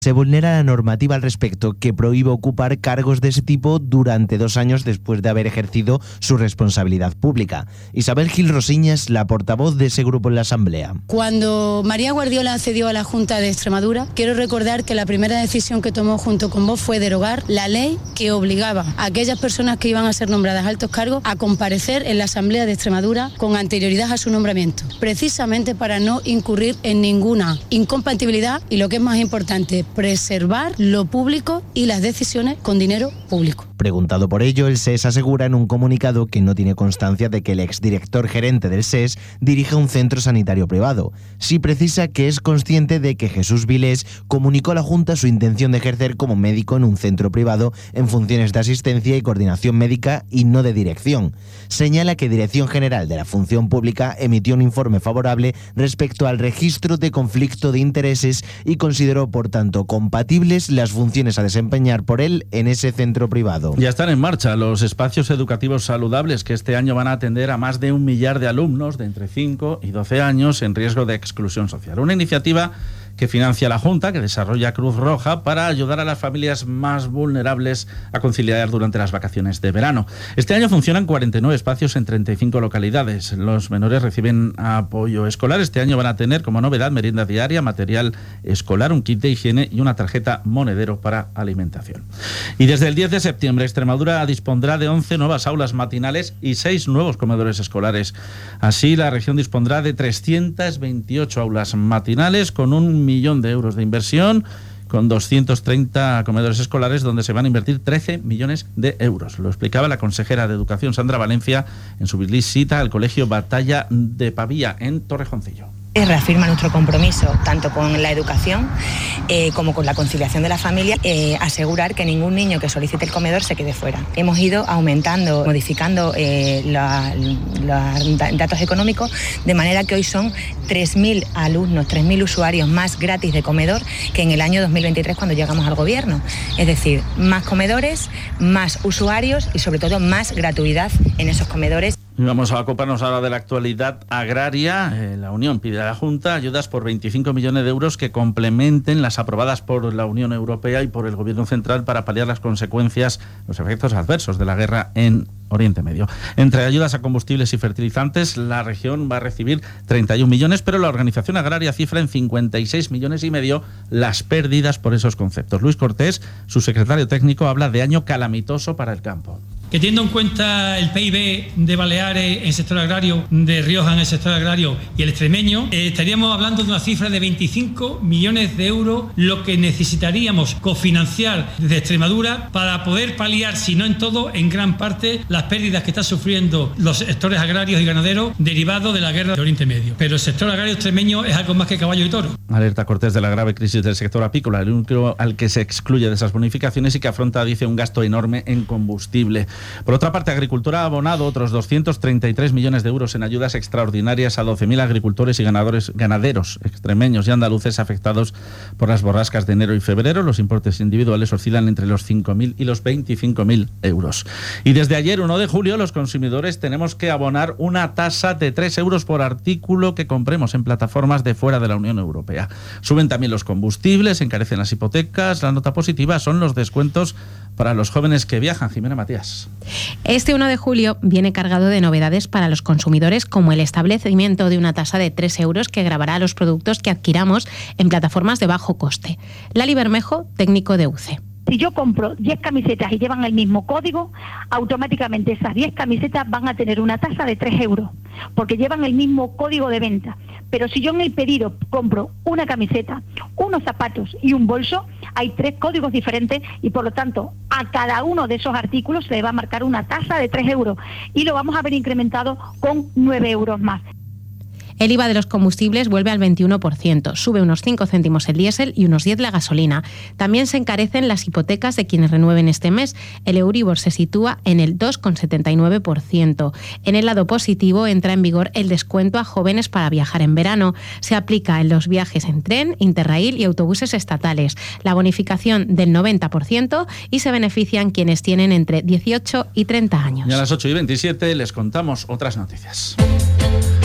Se vulnera la normativa al respecto, que prohíbe ocupar cargos de ese tipo durante 2 años después de haber ejercido su responsabilidad pública. Isabel Gil Rosiñas, la portavoz de ese grupo en la Asamblea. Cuando María Guardiola accedió a la Junta de Extremadura, quiero recordar que la primera decisión que tomó junto con vos fue derogar la ley que obligaba a aquellas personas que iban a ser nombradas a altos cargos a comparecer en la Asamblea de Extremadura con anterioridad a su nombramiento, precisamente para no incurrir en ninguna incompatibilidad y, lo que es más importante, preservar lo público y las decisiones con dinero público. Preguntado por ello, el SES asegura en un comunicado que no tiene constancia de que el exdirector gerente del SES dirija un centro sanitario privado. Sí precisa que es consciente de que Jesús Vilés comunicó a la Junta su intención de ejercer como médico en un centro privado en funciones de asistencia y coordinación médica y no de dirección. Señala que Dirección General de la Función Pública emitió un informe favorable respecto al registro de conflicto de intereses y consideró, por tanto, compatibles las funciones a desempeñar por él en ese centro privado. Ya están en marcha los espacios educativos saludables que este año van a atender a más de 1 millar de alumnos de entre 5 y 12 años en riesgo de exclusión social. Una iniciativa que financia la Junta, que desarrolla Cruz Roja para ayudar a las familias más vulnerables a conciliar durante las vacaciones de verano. Este año funcionan 49 espacios en 35 localidades. Los menores reciben apoyo escolar. Este año van a tener como novedad merienda diaria, material escolar, un kit de higiene y una tarjeta monedero para alimentación. Y desde el 10 de septiembre Extremadura dispondrá de 11 nuevas aulas matinales y 6 nuevos comedores escolares. Así, la región dispondrá de 328 aulas matinales con 1 millón de euros de inversión, con 230 comedores escolares donde se van a invertir 13 millones de euros. Lo explicaba la consejera de Educación, Sandra Valencia, en su visita al Colegio Batalla de Pavía, en Torrejoncillo. Reafirma nuestro compromiso tanto con la educación como con la conciliación de la familia, asegurar que ningún niño que solicite el comedor se quede fuera. Hemos ido aumentando, modificando los datos económicos, de manera que hoy son 3.000 alumnos, 3.000 usuarios más gratis de comedor que en el año 2023 cuando llegamos al gobierno. Es decir, más comedores, más usuarios y sobre todo más gratuidad en esos comedores. Y vamos a ocuparnos ahora de la actualidad agraria. La Unión pide a la Junta ayudas por 25 millones de euros que complementen las aprobadas por la Unión Europea y por el Gobierno Central para paliar las consecuencias, los efectos adversos de la guerra en Oriente Medio. Entre ayudas a combustibles y fertilizantes, la región va a recibir 31 millones, pero la Organización Agraria cifra en 56 millones y medio las pérdidas por esos conceptos. Luis Cortés, su secretario técnico, habla de año calamitoso para el campo. Que teniendo en cuenta el PIB de Baleares en el sector agrario, de Rioja en el sector agrario y el extremeño, estaríamos hablando de una cifra de 25 millones de euros, lo que necesitaríamos cofinanciar desde Extremadura para poder paliar, si no en todo, en gran parte, las pérdidas que están sufriendo los sectores agrarios y ganaderos derivados de la guerra de Oriente Medio. Pero el sector agrario extremeño es algo más que caballo y toro. Alerta Cortés de la grave crisis del sector apícola, el único al que se excluye de esas bonificaciones y que afronta, dice, un gasto enorme en combustible. Por otra parte, Agricultura ha abonado otros 233 millones de euros en ayudas extraordinarias a 12.000 agricultores y ganaderos extremeños y andaluces afectados por las borrascas de enero y febrero. Los importes individuales oscilan entre los 5.000 y los 25.000 euros. Y desde ayer, 1 de julio, los consumidores tenemos que abonar una tasa de 3 euros por artículo que compremos en plataformas de fuera de la Unión Europea. Suben también los combustibles, encarecen las hipotecas. La nota positiva son los descuentos para los jóvenes que viajan. Jimena Matías. Este 1 de julio viene cargado de novedades para los consumidores, como el establecimiento de una tasa de 3 euros que gravará los productos que adquiramos en plataformas de bajo coste. Lali Bermejo, técnico de UCE. Si yo compro 10 camisetas y llevan el mismo código, automáticamente esas 10 camisetas van a tener una tasa de 3 euros, porque llevan el mismo código de venta. Pero si yo en el pedido compro una camiseta, unos zapatos y un bolso, hay 3 códigos diferentes y por lo tanto a cada uno de esos artículos se le va a marcar una tasa de 3 euros y lo vamos a ver incrementado con 9 euros más. El IVA de los combustibles vuelve al 21%, sube unos 5 céntimos el diésel y unos 10 la gasolina. También se encarecen las hipotecas de quienes renueven este mes. El Euribor se sitúa en el 2,79%. En el lado positivo entra en vigor el descuento a jóvenes para viajar en verano. Se aplica en los viajes en tren, Interrail y autobuses estatales. La bonificación del 90% y se benefician quienes tienen entre 18 y 30 años. Y a las 8:27 les contamos otras noticias.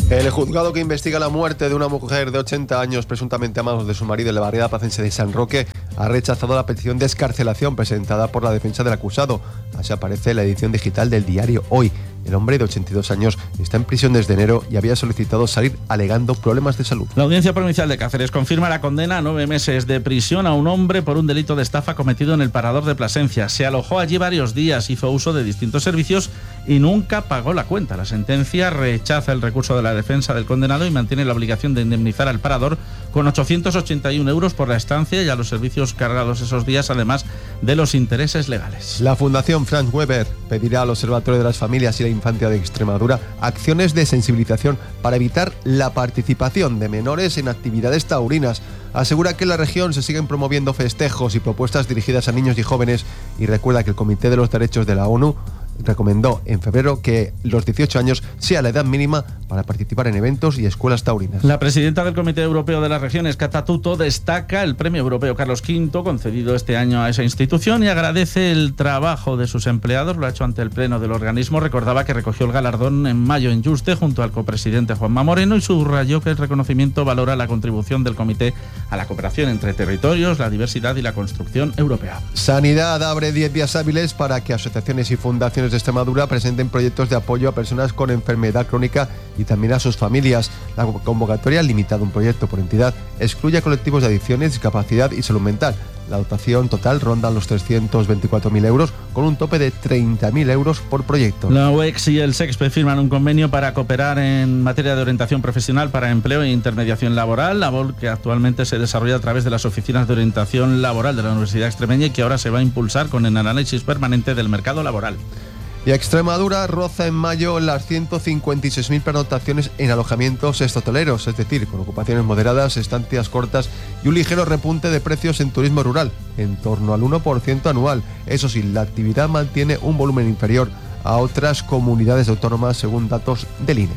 El juzgado que investiga la muerte de una mujer de 80 años presuntamente a manos de su marido en la barriada placense de San Roque ha rechazado la petición de excarcelación presentada por la defensa del acusado. Así aparece en la edición digital del diario Hoy. El hombre de 82 años está en prisión desde enero y había solicitado salir alegando problemas de salud. La Audiencia Provincial de Cáceres confirma la condena a 9 meses de prisión a un hombre por un delito de estafa cometido en el Parador de Plasencia. Se alojó allí varios días, hizo uso de distintos servicios y nunca pagó la cuenta. La sentencia rechaza el recurso de la defensa del condenado y mantiene la obligación de indemnizar al Parador con 881 euros por la estancia y a los servicios cargados esos días, además de los intereses legales. La Fundación Franz Weber pedirá al Observatorio de las Familias y la Infancia de Extremadura acciones de sensibilización para evitar la participación de menores en actividades taurinas. Asegura que en la región se siguen promoviendo festejos y propuestas dirigidas a niños y jóvenes y recuerda que el Comité de los Derechos de la ONU recomendó en febrero que los 18 años sea la edad mínima para participar en eventos y escuelas taurinas. La presidenta del Comité Europeo de las Regiones, Cata Tuto, destaca el Premio Europeo Carlos V concedido este año a esa institución y agradece el trabajo de sus empleados. Lo ha hecho ante el pleno del organismo. Recordaba que recogió el galardón en mayo en Yuste junto al copresidente Juanma Moreno y subrayó que el reconocimiento valora la contribución del comité a la cooperación entre territorios, la diversidad y la construcción europea. Sanidad abre 10 días hábiles para que asociaciones y fundaciones de Extremadura presenten proyectos de apoyo a personas con enfermedad crónica y también a sus familias. La convocatoria, limitada a un proyecto por entidad, excluye a colectivos de adicciones, discapacidad y salud mental. La dotación total ronda los 324.000 euros, con un tope de 30.000 euros por proyecto. La UEX y el SEXPE firman un convenio para cooperar en materia de orientación profesional para empleo e intermediación laboral, labor que actualmente se desarrolla a través de las oficinas de orientación laboral de la Universidad Extremeña y que ahora se va a impulsar con el análisis permanente del mercado laboral. Y Extremadura roza en mayo las 156.000 pernoctaciones en alojamientos hoteleros, es decir, con ocupaciones moderadas, estancias cortas y un ligero repunte de precios en turismo rural, en torno al 1% anual. Eso sí, la actividad mantiene un volumen inferior a otras comunidades autónomas según datos del INE.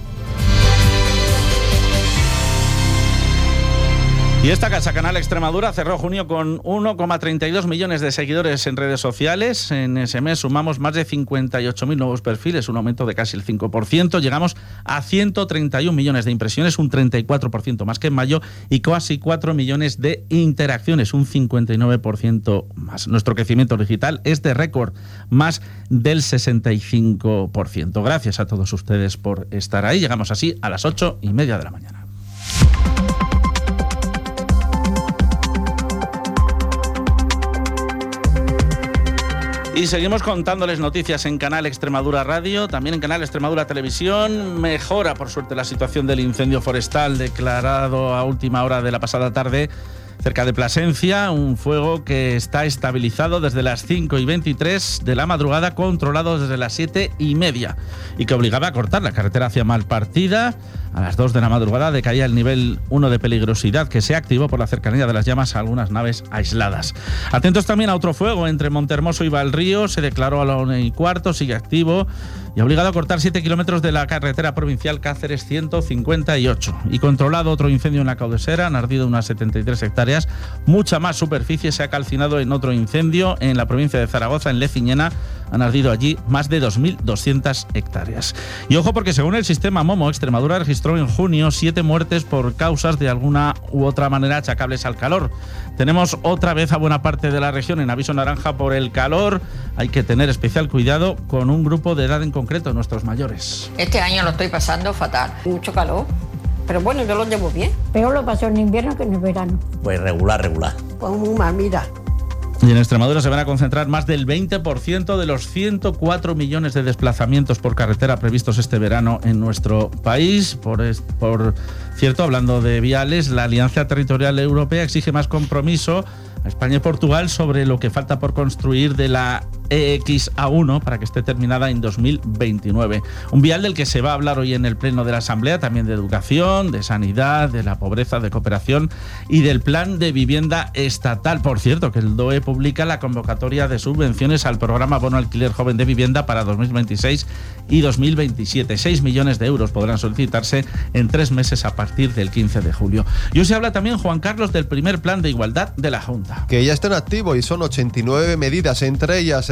Y esta casa, Canal Extremadura, cerró junio con 1,32 millones de seguidores en redes sociales. En ese mes sumamos más de 58.000 nuevos perfiles, un aumento de casi el 5%. Llegamos a 131 millones de impresiones, un 34% más que en mayo, y casi 4 millones de interacciones, un 59% más. Nuestro crecimiento digital es de récord, más del 65%. Gracias a todos ustedes por estar ahí. Llegamos así a las 8:30 de la mañana. Y seguimos contándoles noticias en Canal Extremadura Radio, también en Canal Extremadura Televisión. Mejora, por suerte, la situación del incendio forestal declarado a última hora de la pasada tarde cerca de Plasencia, un fuego que está estabilizado desde las 5:23 de la madrugada, controlado desde las 7:30 y que obligaba a cortar la carretera hacia Malpartida. A las 2 de la madrugada decaía el nivel 1 de peligrosidad que se activó por la cercanía de las llamas a algunas naves aisladas. Atentos también a otro fuego entre Montehermoso y Valrío, se declaró a la 1:15, sigue activo y ha obligado a cortar 7 kilómetros de la carretera provincial Cáceres 158. Y controlado otro incendio en la Caudesera, han ardido unas 73 hectáreas, mucha más superficie se ha calcinado en otro incendio en la provincia de Zaragoza, en Leciñena. Han ardido allí más de 2.200 hectáreas. Y ojo, porque según el sistema Momo, Extremadura registró en junio 7 muertes por causas de alguna u otra manera achacables al calor. Tenemos otra vez a buena parte de la región en aviso naranja por el calor. Hay que tener especial cuidado con un grupo de edad en concreto, nuestros mayores. Este año lo estoy pasando fatal. Mucho calor, pero bueno, yo lo llevo bien. Peor lo paso en invierno que en el verano. Pues regular. Pues muy mal, mira. Y en Extremadura se van a concentrar más del 20% de los 104 millones de desplazamientos por carretera previstos este verano en nuestro país. Por cierto, hablando de viales, la Alianza Territorial Europea exige más compromiso a España y Portugal sobre lo que falta por construir de la EXA1 para que esté terminada en 2029. Un vial del que se va a hablar hoy en el Pleno de la Asamblea, también de educación, de sanidad, de la pobreza, de cooperación y del plan de vivienda estatal. Por cierto, que el DOE publica la convocatoria de subvenciones al programa Bono Alquiler Joven de Vivienda para 2026 y 2027. 6 millones de euros podrán solicitarse en 3 meses a partir del 15 de julio. Y hoy se habla también, Juan Carlos, del primer plan de igualdad de la Junta. Que ya está en activo y son 89 medidas, entre ellas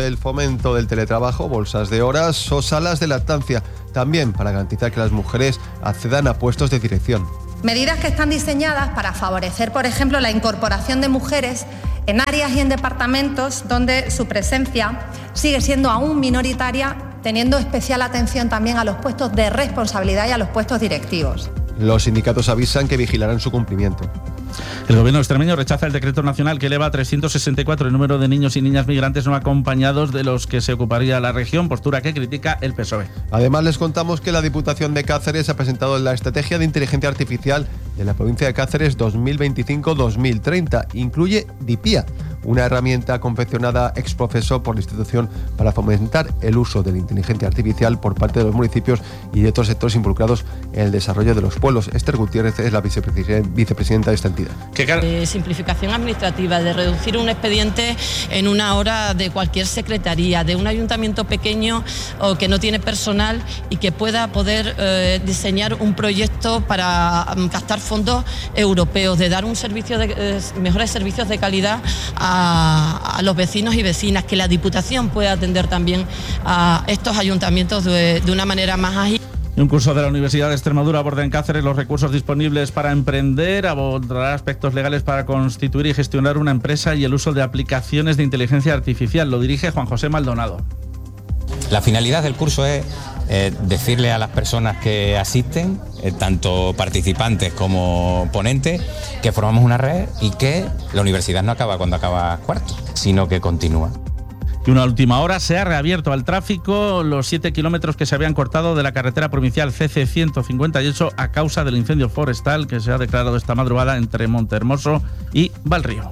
el fomento del teletrabajo, bolsas de horas o salas de lactancia, también para garantizar que las mujeres accedan a puestos de dirección. Medidas que están diseñadas para favorecer, por ejemplo, la incorporación de mujeres en áreas y en departamentos donde su presencia sigue siendo aún minoritaria, teniendo especial atención también a los puestos de responsabilidad y a los puestos directivos. Los sindicatos avisan que vigilarán su cumplimiento. El gobierno extremeño rechaza el decreto nacional que eleva a 364 el número de niños y niñas migrantes no acompañados de los que se ocuparía la región, postura que critica el PSOE. Además, les contamos que la Diputación de Cáceres ha presentado la Estrategia de Inteligencia Artificial de la provincia de Cáceres 2025-2030. Incluye DIPIA, una herramienta confeccionada ex profeso por la institución para fomentar el uso de la inteligencia artificial por parte de los municipios y de otros sectores involucrados en el desarrollo de los pueblos. Esther Gutiérrez es la vicepresidenta de esta entidad. Simplificación administrativa, de reducir un expediente en una hora de cualquier secretaría, de un ayuntamiento pequeño o que no tiene personal y que pueda poder diseñar un proyecto para captar fondos europeos, de dar un servicio mejores servicios de calidad a los vecinos y vecinas, que la Diputación pueda atender también a estos ayuntamientos de una manera más ágil. Un curso de la Universidad de Extremadura aborda en Cáceres los recursos disponibles para emprender, abordará aspectos legales para constituir y gestionar una empresa y el uso de aplicaciones de inteligencia artificial. Lo dirige Juan José Maldonado. La finalidad del curso es decirle a las personas que asisten, tanto participantes como ponentes, que formamos una red y que la universidad no acaba cuando acaba cuarto, sino que continúa. Y una última hora, se ha reabierto al tráfico los 7 kilómetros que se habían cortado de la carretera provincial CC 158 a causa del incendio forestal que se ha declarado esta madrugada entre Montehermoso y Valrío.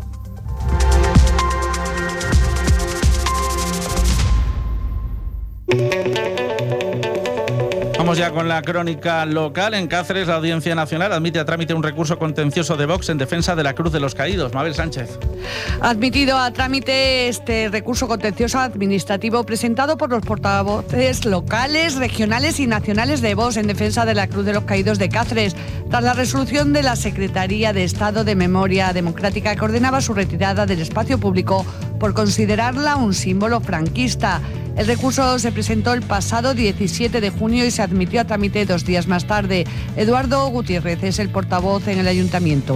Vamos ya con la crónica local. En Cáceres, la Audiencia Nacional admite a trámite un recurso contencioso de Vox en defensa de la Cruz de los Caídos. Mabel Sánchez. Ha admitido a trámite este recurso contencioso administrativo presentado por los portavoces locales, regionales y nacionales de Vox en defensa de la Cruz de los Caídos de Cáceres, tras la resolución de la Secretaría de Estado de Memoria Democrática que ordenaba su retirada del espacio público por considerarla un símbolo franquista. El recurso se presentó el pasado 17 de junio y se admitió a trámite 2 días más tarde. Eduardo Gutiérrez es el portavoz en el ayuntamiento.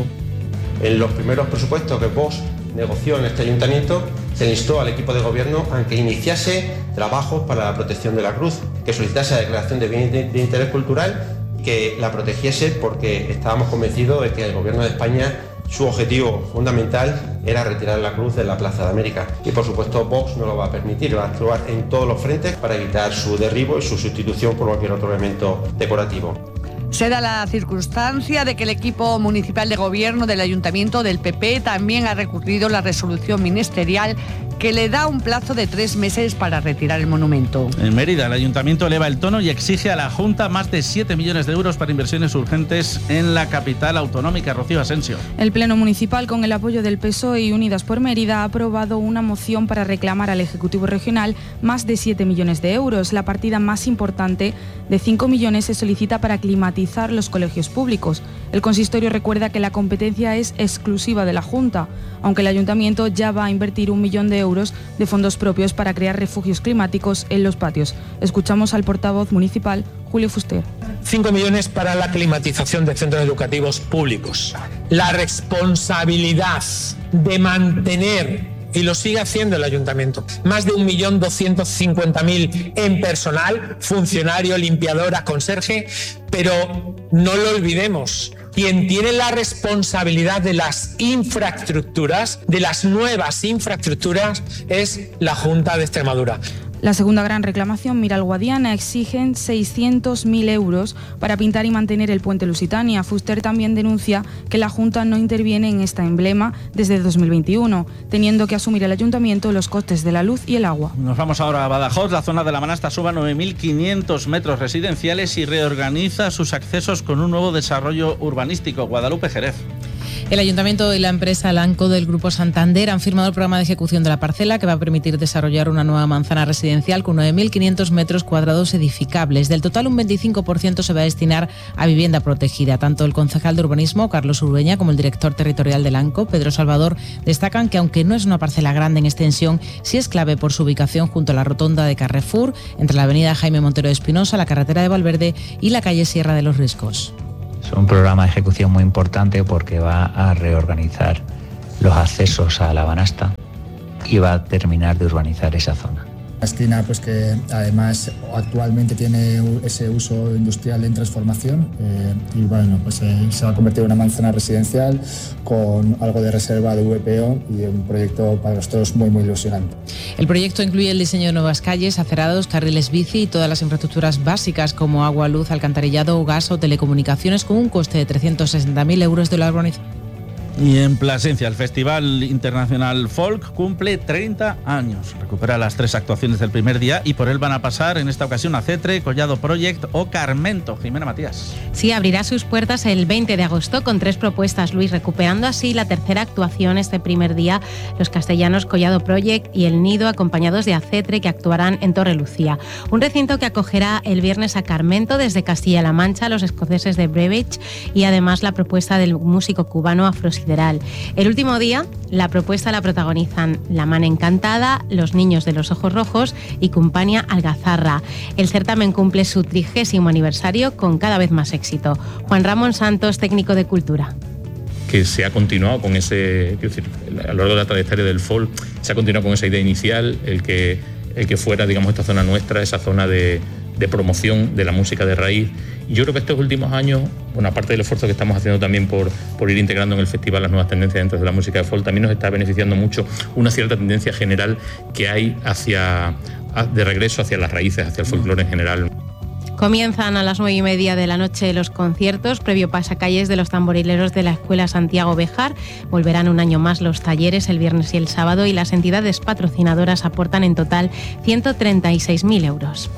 En los primeros presupuestos que Vox negoció en este ayuntamiento, se le instó al equipo de gobierno a que iniciase trabajos para la protección de la cruz, que solicitase la declaración de bien de interés cultural, que la protegiese porque estábamos convencidos de que el gobierno de España, su objetivo fundamental era retirar la cruz de la Plaza de América. Y por supuesto Vox no lo va a permitir, va a actuar en todos los frentes para evitar su derribo y su sustitución por cualquier otro elemento decorativo. Se da la circunstancia de que el equipo municipal de gobierno del Ayuntamiento del PP también ha recurrido la resolución ministerial que le da un plazo de 3 meses para retirar el monumento. En Mérida, el Ayuntamiento eleva el tono y exige a la Junta más de 7 millones de euros para inversiones urgentes en la capital autonómica. Rocío Asensio. El Pleno Municipal, con el apoyo del PSOE y Unidas por Mérida, ha aprobado una moción para reclamar al Ejecutivo Regional más de 7 millones de euros. La partida más importante, de 5 millones, se solicita para climatizar los colegios públicos. El consistorio recuerda que la competencia es exclusiva de la Junta, aunque el Ayuntamiento ya va a invertir 1 millón de euros de fondos propios para crear refugios climáticos en los patios. Escuchamos al portavoz municipal, Julio Fuster. 5 millones para la climatización de centros educativos públicos. La responsabilidad de mantener, y lo sigue haciendo el Ayuntamiento, más de 1.250.000 en personal, funcionario, limpiadora, conserje, pero no lo olvidemos. Quien tiene la responsabilidad de las infraestructuras, de las nuevas infraestructuras, es la Junta de Extremadura. La segunda gran reclamación mira al Guadiana. Exigen 600.000 euros para pintar y mantener el puente Lusitania. Fuster también denuncia que la Junta no interviene en esta emblema desde 2021, teniendo que asumir el Ayuntamiento los costes de la luz y el agua. Nos vamos ahora a Badajoz. La zona de la Manasta sube a 9.500 metros residenciales y reorganiza sus accesos con un nuevo desarrollo urbanístico. Guadalupe Jerez. El Ayuntamiento y la empresa Lanco del Grupo Santander han firmado el programa de ejecución de la parcela que va a permitir desarrollar una nueva manzana residencial con 9.500 metros cuadrados edificables. Del total, un 25% se va a destinar a vivienda protegida. Tanto el concejal de urbanismo, Carlos Urueña, como el director territorial de Lanco, Pedro Salvador, destacan que aunque no es una parcela grande en extensión, sí es clave por su ubicación junto a la rotonda de Carrefour, entre la avenida Jaime Montero de Espinosa, la carretera de Valverde y la calle Sierra de los Riscos. Es un programa de ejecución muy importante porque va a reorganizar los accesos a la Banasta y va a terminar de urbanizar esa zona. Esquina, pues que además actualmente tiene ese uso industrial en transformación y bueno, pues se va a convertir en una manzana residencial con algo de reserva de VPO y un proyecto para nosotros muy ilusionante. El proyecto incluye el diseño de nuevas calles, acerados, carriles bici y todas las infraestructuras básicas como agua, luz, alcantarillado, gas o telecomunicaciones, con un coste de 360.000 euros de la urbanización. Y en Plasencia, el Festival Internacional Folk cumple 30 años. Recupera las 3 actuaciones del primer día y por él van a pasar en esta ocasión a Cetre, Collado Project o Carmento. Jimena Matías. Sí, abrirá sus puertas el 20 de agosto con 3 propuestas, Luis, recuperando así la tercera actuación este primer día. Los castellanos Collado Project y El Nido, acompañados de Acetre, que actuarán en Torre Lucía. Un recinto que acogerá el viernes a Carmento desde Castilla-La Mancha, los escoceses de Brevich y además la propuesta del músico cubano Afrosideral. El último día, la propuesta la protagonizan La Mano Encantada, Los Niños de los Ojos Rojos y Cumpania Algazarra. El certamen cumple su 30º aniversario con cada vez más éxito. Juan Ramón Santos, técnico de Cultura. Que se ha continuado con ese, quiero decir, a lo largo de la trayectoria del folk, se ha continuado con esa idea inicial, el que fuera, digamos, esta zona nuestra, esa zona de promoción de la música de raíz. Y yo creo que estos últimos años, bueno, aparte del esfuerzo que estamos haciendo también por ir integrando en el festival las nuevas tendencias dentro de la música de folk, también nos está beneficiando mucho una cierta tendencia general que hay de regreso hacia las raíces, hacia el folclore en general. Comienzan a las 9:30 de la noche los conciertos, previo pasacalles de los tamborileros de la Escuela Santiago Béjar. Volverán un año más los talleres el viernes y el sábado y las entidades patrocinadoras aportan en total 136.000 euros.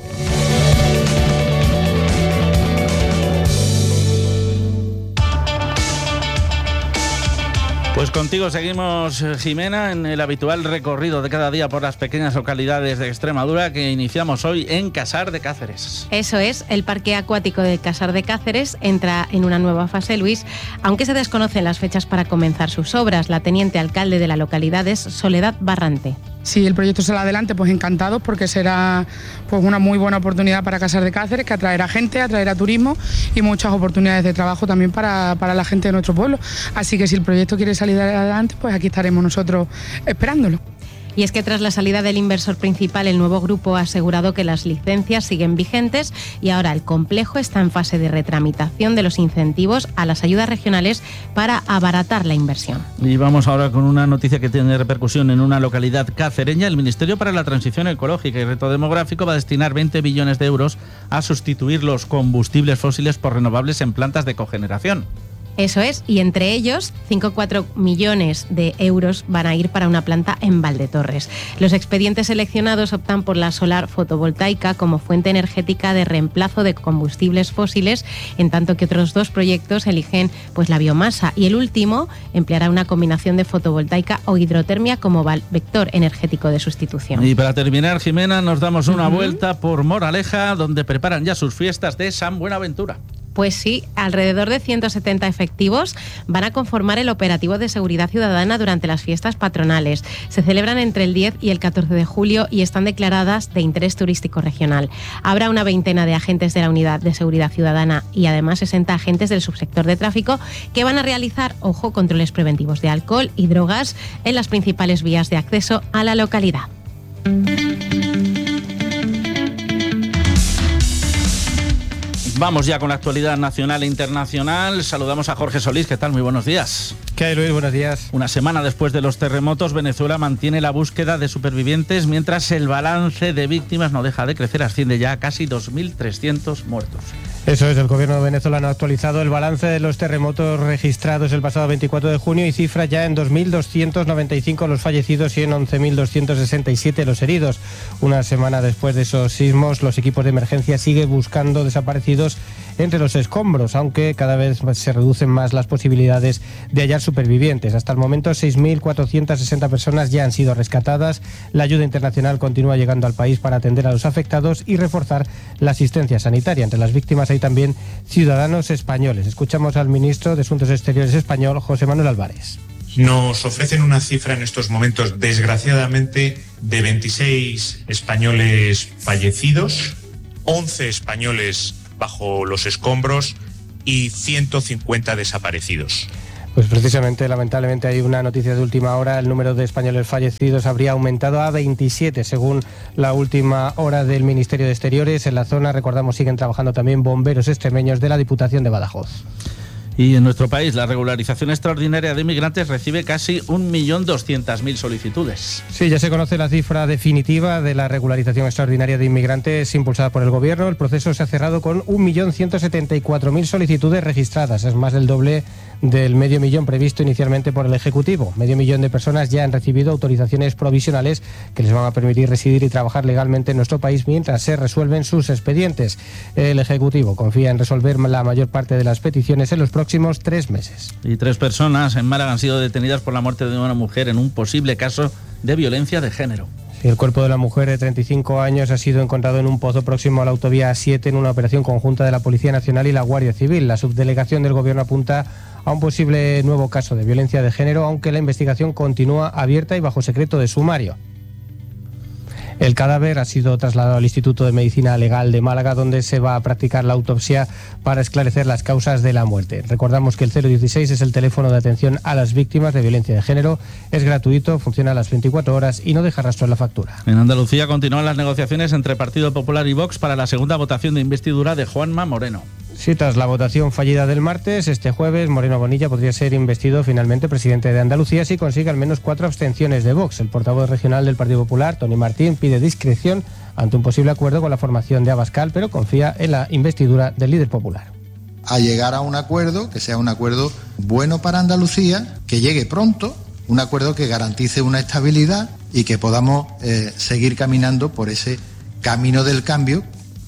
Pues contigo seguimos, Jimena, en el habitual recorrido de cada día por las pequeñas localidades de Extremadura que iniciamos hoy en Casar de Cáceres. Eso es, el Parque Acuático del Casar de Cáceres entra en una nueva fase, Luis, aunque se desconocen las fechas para comenzar sus obras. La teniente alcalde de la localidad es Soledad Barrante. Si el proyecto sale adelante, pues encantados, porque será pues una muy buena oportunidad para Casar de Cáceres, que atraerá gente, atraerá turismo y muchas oportunidades de trabajo también para la gente de nuestro pueblo. Así que si el proyecto quiere salir adelante, pues aquí estaremos nosotros esperándolo. Y es que tras la salida del inversor principal, el nuevo grupo ha asegurado que las licencias siguen vigentes y ahora el complejo está en fase de retramitación de los incentivos a las ayudas regionales para abaratar la inversión. Y vamos ahora con una noticia que tiene repercusión en una localidad cacereña. El Ministerio para la Transición Ecológica y Reto Demográfico va a destinar 20 billones de euros a sustituir los combustibles fósiles por renovables en plantas de cogeneración. Eso es, y entre ellos 5,4 millones de euros van a ir para una planta en Valdetorres. Los expedientes seleccionados optan por la solar fotovoltaica como fuente energética de reemplazo de combustibles fósiles, en tanto que otros 2 proyectos eligen pues la biomasa y el último empleará una combinación de fotovoltaica o hidrotermia como vector energético de sustitución. Y para terminar, Jimena, nos damos una vuelta por Moraleja, donde preparan ya sus fiestas de San Buenaventura. Pues sí, alrededor de 170 efectivos van a conformar el operativo de seguridad ciudadana durante las fiestas patronales. Se celebran entre el 10 y el 14 de julio y están declaradas de interés turístico regional. Habrá una veintena de agentes de la Unidad de Seguridad Ciudadana y además 60 agentes del subsector de tráfico que van a realizar, ojo, controles preventivos de alcohol y drogas en las principales vías de acceso a la localidad. Vamos ya con la actualidad nacional e internacional. Saludamos a Jorge Solís. ¿Qué tal? Muy buenos días. ¿Qué hay, Luis? Buenos días. Una semana después de los terremotos, Venezuela mantiene la búsqueda de supervivientes, mientras el balance de víctimas no deja de crecer, asciende ya a casi 2.300 muertos. Eso es, el gobierno venezolano ha actualizado el balance de los terremotos registrados el pasado 24 de junio y cifra ya en 2.295 los fallecidos y en 11.267 los heridos. Una semana después de esos sismos, los equipos de emergencia siguen buscando desaparecidos entre los escombros, aunque cada vez se reducen más las posibilidades de hallar supervivientes. Hasta el momento 6.460 personas ya han sido rescatadas. La ayuda internacional continúa llegando al país para atender a los afectados y reforzar la asistencia sanitaria. Entre las víctimas hay también ciudadanos españoles. Escuchamos al ministro de Asuntos Exteriores español, José Manuel Álvarez. Nos ofrecen una cifra en estos momentos, desgraciadamente, de 26 españoles fallecidos, 11 españoles bajo los escombros y 150 desaparecidos. Pues precisamente, lamentablemente, hay una noticia de última hora. El número de españoles fallecidos habría aumentado a 27, según la última hora del Ministerio de Exteriores. En la zona, recordamos, siguen trabajando también bomberos extremeños de la Diputación de Badajoz. Y en nuestro país, la regularización extraordinaria de inmigrantes recibe casi 1.200.000 solicitudes. Sí, ya se conoce la cifra definitiva de la regularización extraordinaria de inmigrantes impulsada por el Gobierno. El proceso se ha cerrado con 1.174.000 solicitudes registradas. Es más del doble del 500.000 previsto inicialmente por el Ejecutivo. 500.000 de personas ya han recibido autorizaciones provisionales que les van a permitir residir y trabajar legalmente en nuestro país mientras se resuelven sus expedientes. El Ejecutivo confía en resolver la mayor parte de las peticiones en los próximos 3 meses. Y 3 personas en Málaga han sido detenidas por la muerte de una mujer en un posible caso de violencia de género. El cuerpo de la mujer de 35 años ha sido encontrado en un pozo próximo a la autovía A7 en una operación conjunta de la Policía Nacional y la Guardia Civil. La subdelegación del Gobierno apunta a un posible nuevo caso de violencia de género, aunque la investigación continúa abierta y bajo secreto de sumario. El cadáver ha sido trasladado al Instituto de Medicina Legal de Málaga, donde se va a practicar la autopsia para esclarecer las causas de la muerte. Recordamos que el 016 es el teléfono de atención a las víctimas de violencia de género. Es gratuito, funciona a las 24 horas y no deja rastro en la factura. En Andalucía continúan las negociaciones entre Partido Popular y Vox para la segunda votación de investidura de Juanma Moreno. Sí, tras la votación fallida del martes, este jueves Moreno Bonilla podría ser investido finalmente presidente de Andalucía si consigue al menos 4 abstenciones de Vox. El portavoz regional del Partido Popular, Tony Martín, pide discreción ante un posible acuerdo con la formación de Abascal, pero confía en la investidura del líder popular. A llegar a un acuerdo, que sea un acuerdo bueno para Andalucía, que llegue pronto, un acuerdo que garantice una estabilidad y que podamos seguir caminando por ese camino del cambio.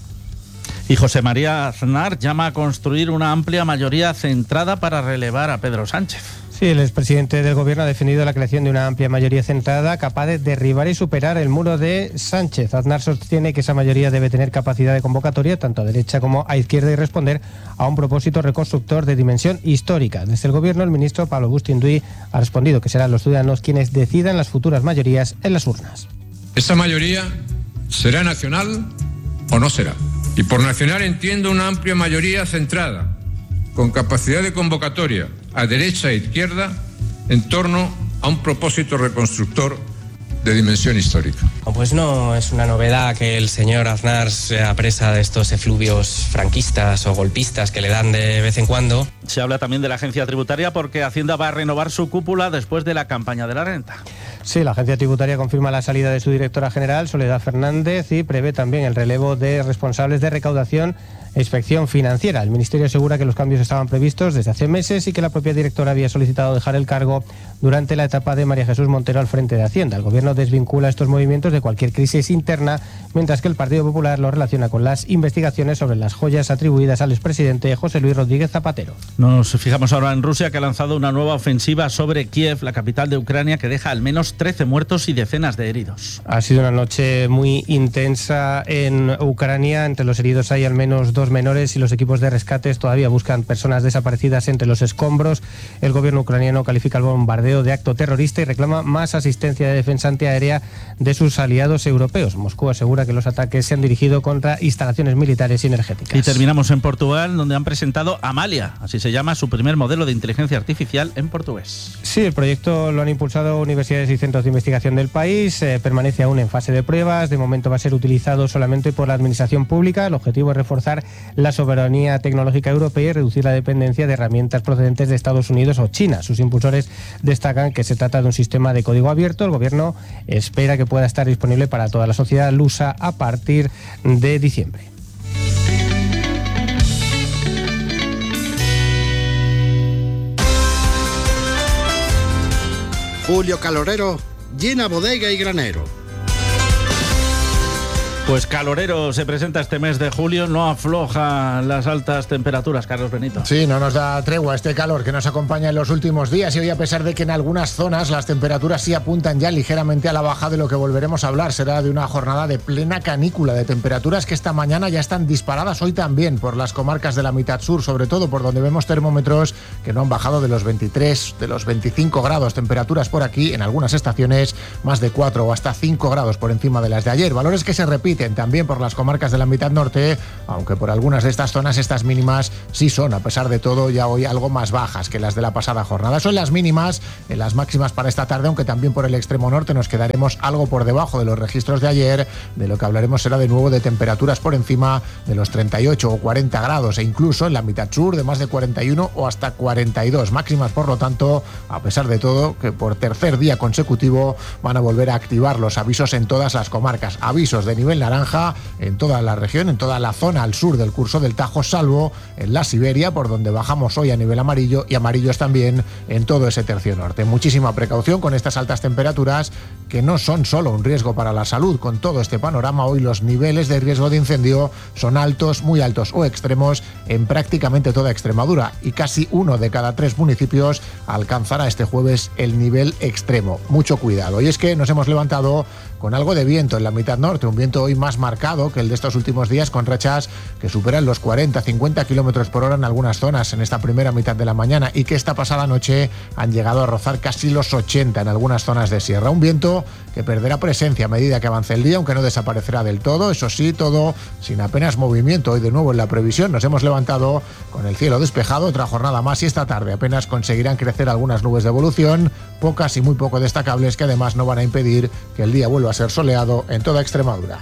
Y José María Aznar llama a construir una amplia mayoría centrada para relevar a Pedro Sánchez. Sí, el expresidente del Gobierno ha definido la creación de una amplia mayoría centrada capaz de derribar y superar el muro de Sánchez. Aznar sostiene que esa mayoría debe tener capacidad de convocatoria tanto a derecha como a izquierda y responder a un propósito reconstructor de dimensión histórica. Desde el Gobierno, el ministro Pablo Bustinduy ha respondido que serán los ciudadanos quienes decidan las futuras mayorías en las urnas. ¿Esa mayoría será nacional o no será? Y por nacional entiendo una amplia mayoría centrada, con capacidad de convocatoria a derecha e izquierda en torno a un propósito reconstructor de dimensión histórica. Pues no es una novedad que el señor Aznar sea presa de estos efluvios franquistas o golpistas que le dan de vez en cuando. Se habla también de la agencia tributaria porque Hacienda va a renovar su cúpula después de la campaña de la renta. Sí, la agencia tributaria confirma la salida de su directora general, Soledad Fernández, y prevé también el relevo de responsables de recaudación e inspección financiera. El Ministerio asegura que los cambios estaban previstos desde hace meses y que la propia directora había solicitado dejar el cargo durante la etapa de María Jesús Montero al frente de Hacienda. El Gobierno desvincula estos movimientos de cualquier crisis interna, mientras que el Partido Popular lo relaciona con las investigaciones sobre las joyas atribuidas al expresidente José Luis Rodríguez Zapatero. Nos fijamos ahora en Rusia, que ha lanzado una nueva ofensiva sobre Kiev, la capital de Ucrania, que deja al menos 13 muertos y decenas de heridos. Ha sido una noche muy intensa en Ucrania. Entre los heridos hay al menos 2 menores y los equipos de rescates todavía buscan personas desaparecidas entre los escombros. El gobierno ucraniano califica el bombardeo de acto terrorista y reclama más asistencia de defensa antiaérea de sus aliados europeos. Moscú asegura que los ataques se han dirigido contra instalaciones militares y energéticas. Y terminamos en Portugal, donde han presentado Amalia, así se llama su primer modelo de inteligencia artificial en portugués. Sí, el proyecto lo han impulsado universidades y centros de investigación del país. Permanece aún en fase de pruebas. De momento va a ser utilizado solamente por la administración pública. El objetivo es reforzar la soberanía tecnológica europea y reducir la dependencia de herramientas procedentes de Estados Unidos o China. Sus impulsores destacan que se trata de un sistema de código abierto. El gobierno espera que pueda estar disponible para toda la sociedad lusa a partir de diciembre. Julio Calorero llena bodega y granero. Pues calorero se presenta este mes de julio, no aflojan las altas temperaturas, Carlos Benito. Sí, no nos da tregua este calor que nos acompaña en los últimos días y hoy, a pesar de que en algunas zonas las temperaturas sí apuntan ya ligeramente a la baja, de lo que volveremos a hablar será de una jornada de plena canícula, de temperaturas que esta mañana ya están disparadas hoy también por las comarcas de la mitad sur, sobre todo por donde vemos termómetros que no han bajado de los 23, de los 25 grados, temperaturas por aquí, en algunas estaciones más de 4 o hasta 5 grados por encima de las de ayer, valores que se repiten también por las comarcas de la mitad norte, aunque por algunas de estas zonas estas mínimas sí son, a pesar de todo, ya hoy algo más bajas que las de la pasada jornada. Son las mínimas, en las máximas para esta tarde, aunque también por el extremo norte nos quedaremos algo por debajo de los registros de ayer. De lo que hablaremos será de nuevo de temperaturas por encima de los 38 o 40 grados e incluso en la mitad sur de más de 41 o hasta 42 máximas. Por lo tanto, a pesar de todo, que por tercer día consecutivo van a volver a activar los avisos en todas las comarcas, avisos de nivel naranja en toda la región, en toda la zona al sur del curso del Tajo, salvo en la Siberia, por donde bajamos hoy a nivel amarillo, y amarillos también en todo ese tercio norte. Muchísima precaución con estas altas temperaturas que no son solo un riesgo para la salud. Con todo este panorama, hoy los niveles de riesgo de incendio son altos, muy altos o extremos en prácticamente toda Extremadura, y casi 1 de cada 3 municipios alcanzará este jueves el nivel extremo. Mucho cuidado. Y es que nos hemos levantado con algo de viento en la mitad norte, un viento hoy más marcado que el de estos últimos días, con rachas que superan los 40-50 kilómetros por hora en algunas zonas en esta primera mitad de la mañana, y que esta pasada noche han llegado a rozar casi los 80 en algunas zonas de sierra. Un viento que perderá presencia a medida que avance el día, aunque no desaparecerá del todo, eso sí, todo sin apenas movimiento. Hoy de nuevo en la previsión nos hemos levantado con el cielo despejado, otra jornada más, y esta tarde apenas conseguirán crecer algunas nubes de evolución, pocas y muy poco destacables, que además no van a impedir que el día vuelva a ser soleado en toda Extremadura.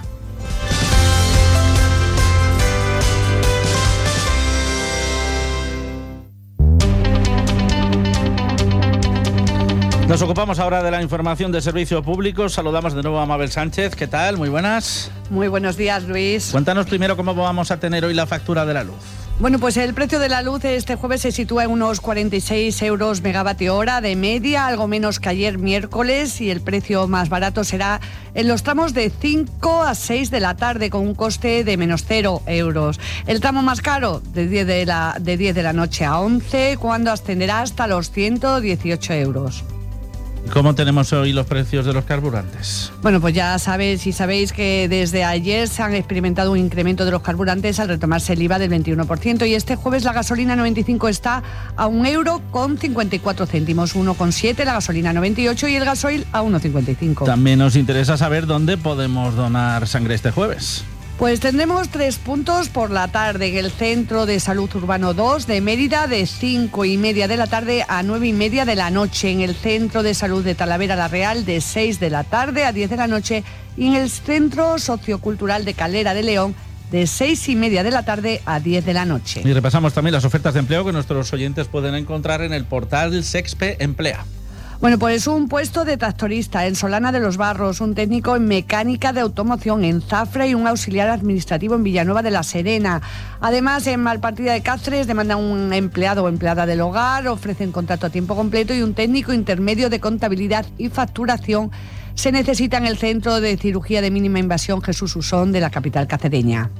Nos ocupamos ahora de la información de servicio público. Saludamos de nuevo a Mabel Sánchez. ¿Qué tal? Muy buenas. Muy buenos días, Luis. Cuéntanos primero cómo vamos a tener hoy la factura de la luz. Bueno, pues el precio de la luz este jueves se sitúa en unos 46 euros megavatio hora de media, algo menos que ayer miércoles, y el precio más barato será en los tramos de 5 a 6 de la tarde, con un coste de menos 0 euros. El tramo más caro, de 10 de la noche a 11, cuando ascenderá hasta los 118 euros. ¿Cómo tenemos hoy los precios de los carburantes? Bueno, pues ya sabéis que desde ayer se han experimentado un incremento de los carburantes al retomarse el IVA del 21%, y este jueves la gasolina 95 está a 1,54 €, 1,7 la gasolina 98 y el gasoil a 1,55. También nos interesa saber dónde podemos donar sangre este jueves. Pues tendremos 3 puntos por la tarde en el Centro de Salud Urbano 2 de Mérida, de 5:30 de la tarde a 9:30 de la noche, en el Centro de Salud de Talavera la Real de 6 de la tarde a 10 de la noche y en el Centro Sociocultural de Calera de León de 6:30 de la tarde a 10 de la noche. Y repasamos también las ofertas de empleo que nuestros oyentes pueden encontrar en el portal Sexpe Emplea. Bueno, pues un puesto de tractorista en Solana de los Barros, un técnico en mecánica de automoción en Zafra y un auxiliar administrativo en Villanueva de la Serena. Además, en Malpartida de Cáceres demandan un empleado o empleada del hogar, ofrecen contrato a tiempo completo y un técnico intermedio de contabilidad y facturación se necesita en el Centro de Cirugía de Mínima Invasión Jesús Usón de la capital cacereña.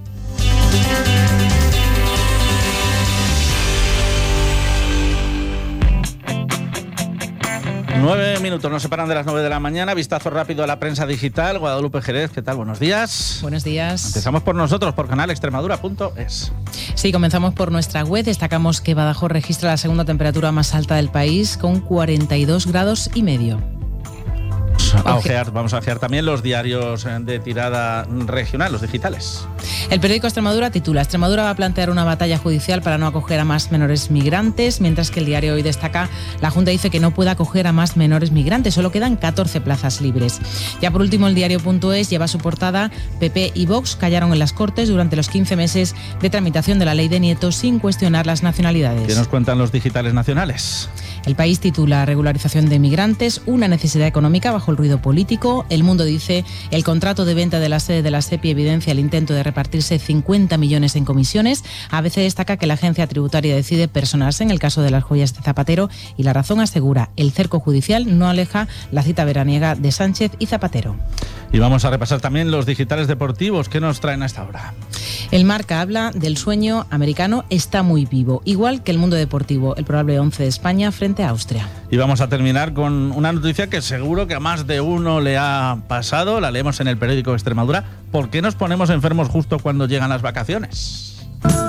9 minutos nos separan de las 9 de la mañana. Vistazo rápido a la prensa digital. Guadalupe Jerez, ¿qué tal? Buenos días. Buenos días. Empezamos por nosotros, por canalextremadura.es. Sí, comenzamos por nuestra web. Destacamos que Badajoz registra la segunda temperatura más alta del país, con 42 grados y medio. Vamos a ojear también los diarios de tirada regional, los digitales. El periódico Extremadura titula: Extremadura va a plantear una batalla judicial para no acoger a más menores migrantes, mientras que el diario Hoy destaca: la Junta dice que no puede acoger a más menores migrantes, solo quedan 14 plazas libres. Ya por último, el diario.es lleva su portada: PP y Vox callaron en las Cortes durante los 15 meses de tramitación de la ley de nietos sin cuestionar las nacionalidades. ¿Qué nos cuentan los digitales nacionales? El País titula: regularización de migrantes, una necesidad económica bajo el ruido político. El Mundo dice: el contrato de venta de la sede de la SEPI evidencia el intento de repartirse 50 millones en comisiones. ABC destaca que la agencia tributaria decide personarse en el caso de las joyas de Zapatero, y La Razón asegura: el cerco judicial no aleja la cita veraniega de Sánchez y Zapatero. Y vamos a repasar también los digitales deportivos que nos traen a esta hora. El Marca habla del sueño americano está muy vivo, igual que el Mundo Deportivo, el probable 11 de España frente a Austria. Y vamos a terminar con una noticia que seguro que a más de uno le ha pasado, la leemos en el periódico Extremadura. ¿Por qué nos ponemos enfermos justo cuando llegan las vacaciones?